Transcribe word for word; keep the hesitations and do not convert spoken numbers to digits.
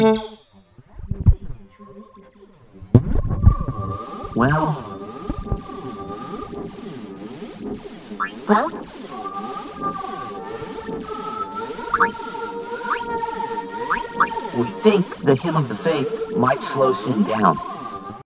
Well, well, we think the hymn of the faith might slow Sin down.